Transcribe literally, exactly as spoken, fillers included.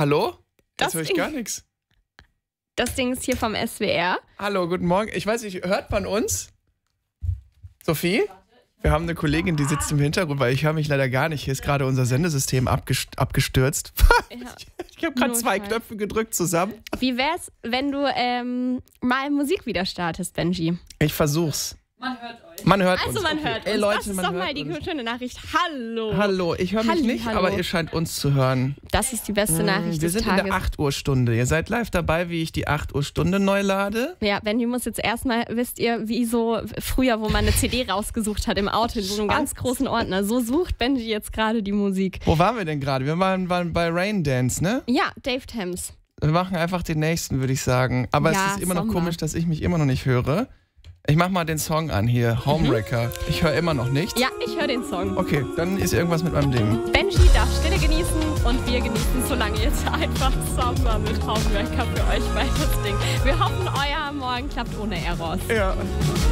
Hallo? Das Jetzt höre ich Ding- gar nichts. Das Ding ist hier vom S W R. Hallo, guten Morgen. Ich weiß nicht, hört man uns? Sophie? Wir haben eine Kollegin, die sitzt im Hintergrund, weil ich höre mich leider gar nicht. Hier ist gerade unser Sendesystem abgest- abgestürzt. Ja. Ich habe gerade zwei Notfall. Knöpfe gedrückt zusammen. Wie wär's, wenn du ähm, mal Musik wieder startest, Benji? Ich versuch's. Man hört euch. Man hört Also uns. man Okay. hört Ey, uns. Leute, das ist man doch hört mal die uns. schöne Nachricht. Hallo. Hallo, ich höre mich Halli, nicht, hallo. aber ihr scheint uns zu hören. Das ist die beste Nachricht Wir des sind in Tages. der acht Uhr Stunde. Ihr seid live dabei, wie ich die acht Uhr Stunde neu lade. Ja, Benji muss jetzt erstmal, wisst ihr, wie so früher, wo man eine C D rausgesucht hat im Auto, in so einem ganz großen Ordner. So sucht Benji jetzt gerade die Musik. Wo waren wir denn gerade? Wir waren, waren bei Rain Dance, ne? Ja, Dave Thames. Wir machen einfach den nächsten, würde ich sagen. Aber Ja, es ist immer noch Sommer. komisch, dass ich mich immer noch nicht höre. Ich mach mal den Song an hier, Homewrecker. Ich höre immer noch nichts. Ja, ich höre den Song. Okay, dann ist irgendwas mit meinem Ding. Benji darf Stille genießen und wir genießen so lange jetzt einfach Samba mit Homewrecker für euch bei das Ding. Wir hoffen, euer Morgen klappt ohne Errors. Ja.